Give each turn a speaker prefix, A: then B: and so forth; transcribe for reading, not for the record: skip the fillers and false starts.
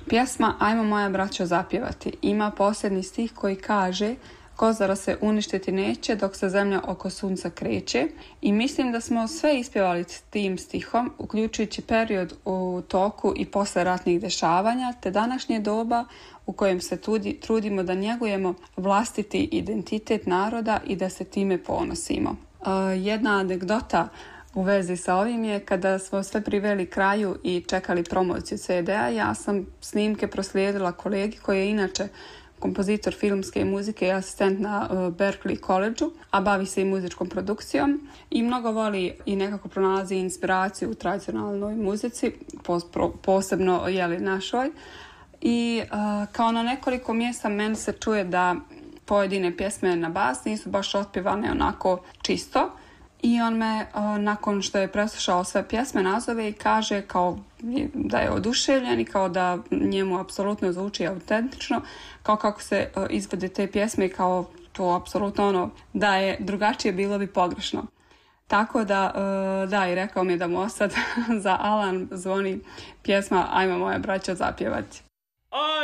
A: Pjesma Ajmo moja braćo zapjevati ima posljednji stih koji kaže: Kozara se uništiti neće dok se zemlja oko sunca kreće, i mislim da smo sve ispjevali tim stihom, uključujući period u toku i posle ratnih dešavanja, te današnje doba u kojem se trudimo da njegujemo vlastiti identitet naroda i da se time ponosimo. Jedna anegdota u vezi sa ovim je kada smo sve priveli kraju i čekali promociju CD-a, ja sam snimke proslijedila kolegi koji je inače kompozitor filmske muzike i asistent na Berklee College-u, a bavi se i muzičkom produkcijom i mnogo voli i nekako pronalazi inspiraciju u tradicionalnoj muzici, posebno našoj. I kao na nekoliko mjesta meni se čuje da pojedine pjesme na bas nisu baš otpjevane onako čisto. I on me, nakon što je preslušao sve pjesme, nazove i kaže kao da je oduševljen i kao da njemu apsolutno zvuči autentično, kao kako se izvode te pjesme i kao to apsolutno da je drugačije bilo bi pogrešno. Tako da, i rekao mi je da mu sad za alarm zvoni pjesma Ajmo moja braćo zapjevati.